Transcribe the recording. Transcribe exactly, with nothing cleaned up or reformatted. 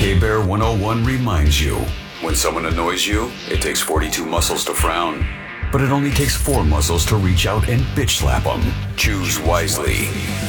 K-Bear one oh one reminds you, when someone annoys you, it takes forty-two muscles to frown, but it only takes four muscles to reach out and bitch slap them. Choose wisely.